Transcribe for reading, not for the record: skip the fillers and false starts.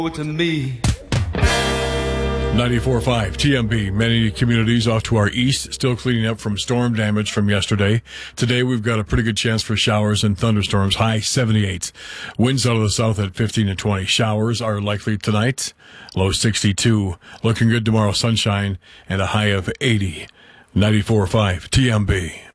to me. 94.5 TMB. Many communities off to our east still cleaning up from storm damage from yesterday. Today we've got a pretty good chance for showers and thunderstorms. High 78. Winds out of the south at 15 to 20. Showers are likely tonight. Low 62. Looking good tomorrow. Sunshine and a high of 80. 94.5 TMB.